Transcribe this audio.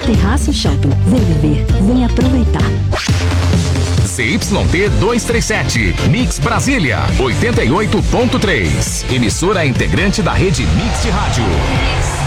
Terraço Shopping. Vem viver, vem aproveitar. ZYT 237, Mix Brasília, 88.3. Emissora integrante da rede Mix de Rádio.